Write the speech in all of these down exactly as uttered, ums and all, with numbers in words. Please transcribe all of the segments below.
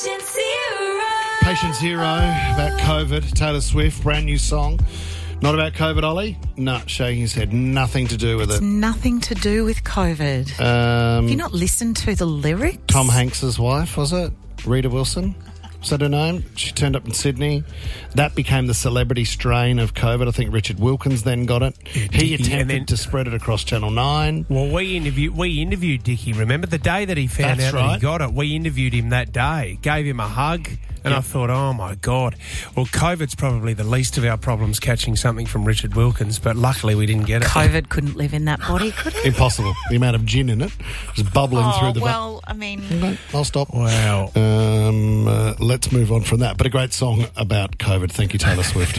Patient Zero. Patient Zero about COVID. Taylor Swift, brand new song. Not about COVID, Ollie? No, shaking his head. Nothing to do with It's it. nothing to do with COVID. Um, Have you not listened to the lyrics? Tom Hanks's wife, was it? Rita Wilson? Was that her name? She turned up in Sydney. That became the celebrity strain of COVID. I think Richard Wilkins then got it. He Dickie, attempted and then- to spread it across Channel nine. Well, we interviewed we interviewed Dickie. Remember the day that he found That's out that he right. got it? We interviewed him that day, gave him a hug, and Yep. I thought, oh my God. Well, COVID's probably the least of our problems catching something from Richard Wilkins, but luckily we didn't get it. COVID couldn't live in that body, could it? Impossible. The amount of gin in it was bubbling Oh, through the... well, I mean... No, I'll stop. Wow. Um, uh, let's move on from that. But a great song about COVID. Thank you, Taylor Swift.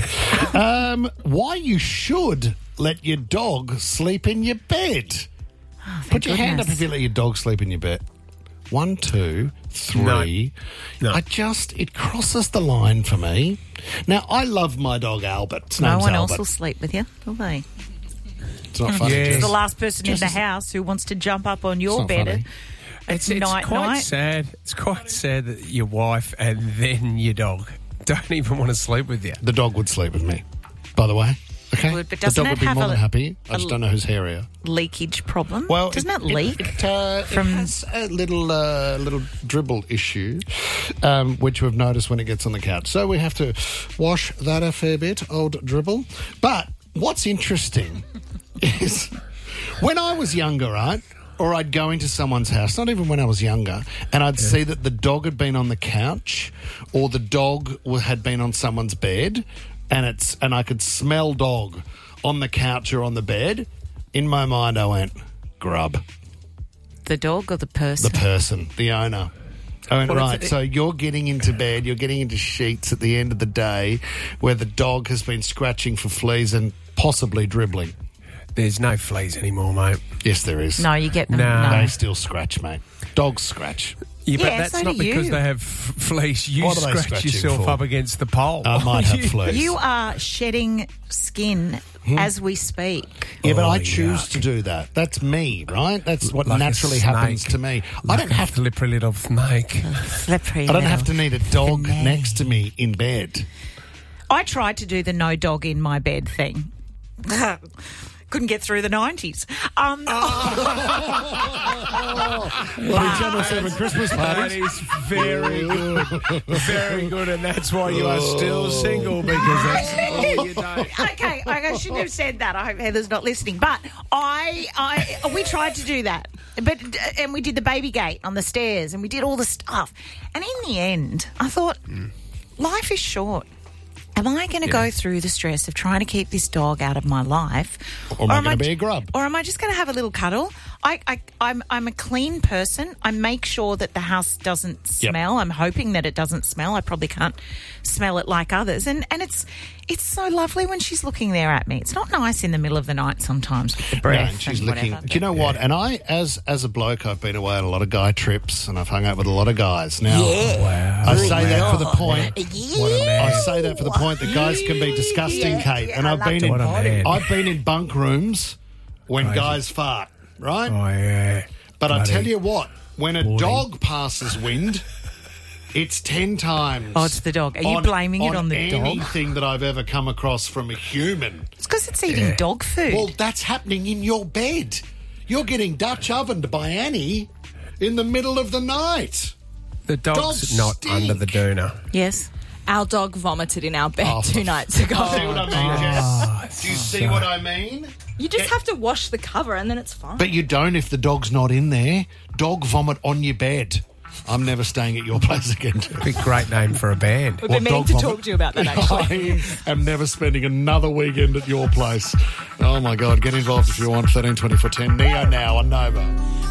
um, why you should let your dog sleep in your bed. Oh, thank Put your hand up goodness. if you let your dog sleep in your bed. One, two, three. No. No. I just, it crosses the line for me. Now, I love my dog Albert. His No name's one Albert. else will sleep with you, will they? It's not funny. Yeah. Jess. The last person Just in as- the house who wants to jump up on your not bed funny. at It's, it's night quite night. sad. It's quite sad that your wife and then your dog don't even want to sleep with you. The dog would sleep with me, by the way. Okay? Would, but the doesn't dog it would be have more a- than happy. I a- just don't know who's hairier. leakage problem? Well, Doesn't it, that leak? It, it, uh, from- it has a little uh, little dribble issue, um, which we've noticed when it gets on the couch. So we have to wash that a fair bit, old dribble. But what's interesting is when I was younger, right? Or I'd go into someone's house, not even when I was younger, and I'd see that the dog had been on the couch or the dog wa- had been on someone's bed, and it's and I could smell dog on the couch or on the bed. In my mind, I went, grub. The dog or the person? The person, the owner. I went, Well, right, it's- so you're getting into bed, you're getting into sheets at the end of the day where the dog has been scratching for fleas and possibly dribbling. There's no fleas anymore, mate. Yes, there is. No, you get them. No. No. They still scratch, mate. Dogs scratch. Yeah, but Yeah, that's so not do because you. they have f- fleas. You What are they scratch scratching yourself for? up against the pole. I might have You- fleas. You are shedding skin Hmm? as we speak. Yeah, but Oh, I choose yuck. to do that. That's me, right? That's what Like a naturally happens snake. to me. I Like don't a have to. slippery little snake. Slippery I don't have to little need a dog finesse. next to me in bed. I tried to do the no dog in my bed thing. Couldn't get through the nineties. Um, Bloody Channel seven Christmas That parties. is very good. Very good, and that's why you are still single, because that's all you know. okay, I shouldn't have said that. I hope Heather's not listening. But I, I, we tried to do that, but and we did the baby gate on the stairs, and we did all the stuff. And in the end, I thought, life is short. Am I going to go through the stress of trying to keep this dog out of my life, Or am I am gonna be a grub? or am I just going to have a little cuddle? I, I, I'm, I'm a clean person. I make sure that the house doesn't Yep. smell. I'm hoping that it doesn't smell. I probably can't smell it like others. And and it's it's so lovely when she's looking there at me. It's not nice in the middle of the night sometimes with the Yeah, breath and she's and looking. whatever. Do you know what? And I, as as a bloke, I've been away on a lot of guy trips, and I've hung out with a lot of guys. Now, Wow. I say that for the point. What a man. I say that for the point that guys can be disgusting, Kate. And I've been in, What a man. I've been in bunk rooms when Crazy. guys fart, right? Oh, yeah. But I Bloody- tell you what, when a Boy. dog passes wind, it's ten times. Oh, it's the dog. Are you blaming it on the dog? anything that I've ever come across from a human. It's because it's eating Yeah. dog food. Well, that's happening in your bed. You're getting Dutch ovened by Annie in the middle of the night. The dog's Dogs not stink. under the doona. yes. Our dog vomited in our bed Oh, two nights ago. See what I mean, Jess? Do you see what I mean? You just have to wash the cover and then it's fine. But you don't if the dog's not in there. Dog vomit on your bed. I'm never staying at your place again. Big great name for a band. We've been What, meaning dog to vomit? talk to you about that, actually. I am never spending another weekend at your place. Oh, my God. Get involved if you want. thirteen twenty-four ten. Neo now on Nova.